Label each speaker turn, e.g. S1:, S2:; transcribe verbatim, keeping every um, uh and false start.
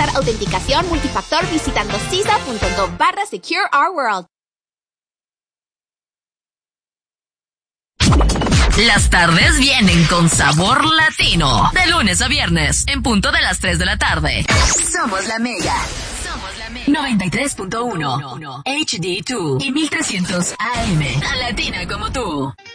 S1: realizar autenticación multifactor visitando cisa.gov barra Secure Our World.
S2: Las tardes vienen con sabor latino. De lunes a viernes, en punto de las tres de la tarde.
S3: Somos la Mega.
S2: Somos la Mega. noventa y tres punto uno H D dos y mil trescientos A M. Tan latina como tú.